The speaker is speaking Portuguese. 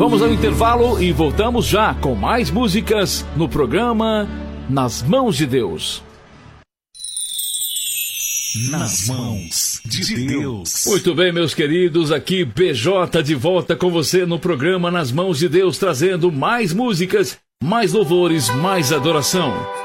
Vamos ao intervalo e voltamos já com mais músicas no programa Nas Mãos de Deus. Nas mãos de Deus. Muito bem, meus queridos, aqui BJ de volta com você no programa Nas Mãos de Deus, trazendo mais músicas, mais louvores, mais adoração.